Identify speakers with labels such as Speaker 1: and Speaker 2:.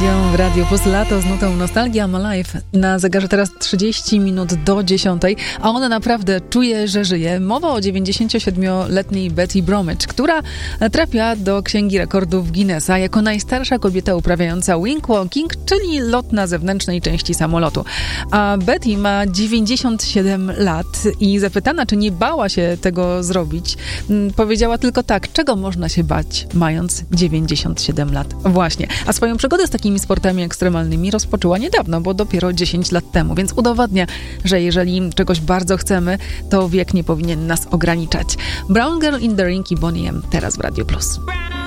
Speaker 1: Dion w Radiu Plus. Lato z nutą Nostalgia Ma Life. Na zegarze teraz 30 minut do 10, a ona naprawdę czuje, że żyje. Mowa o 97-letniej Betty Bromwich, która trafia do Księgi Rekordów Guinnessa jako najstarsza kobieta uprawiająca wing-walking, czyli lot na zewnętrznej części samolotu. A Betty ma 97 lat i zapytana, czy nie bała się tego zrobić, powiedziała tylko tak: czego można się bać, mając 97 lat? Właśnie. A swoją przygodę z takimi sportami ekstremalnymi rozpoczęła niedawno, bo dopiero 10 lat temu, więc udowadnia, że jeżeli czegoś bardzo chcemy, to wiek nie powinien nas ograniczać. Brown Girl in the Ring i Boney M teraz w Radiu Plus.